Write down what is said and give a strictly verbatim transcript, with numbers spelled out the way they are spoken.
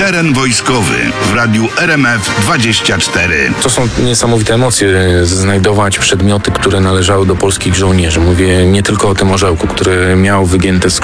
Teren wojskowy w radiu R M F dwadzieścia cztery. To są niesamowite emocje, znajdować przedmioty, które należały do polskich żołnierzy. Mówię nie tylko o tym orzełku, który miał wygięte skrzydła,